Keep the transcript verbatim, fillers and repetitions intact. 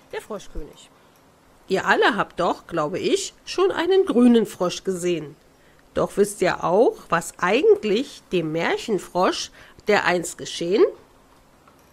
der Froschkönig. Ihr alle habt doch, glaube ich, schon einen grünen Frosch gesehen. Doch wisst ihr auch, was eigentlich dem Märchenfrosch, der einst geschehen,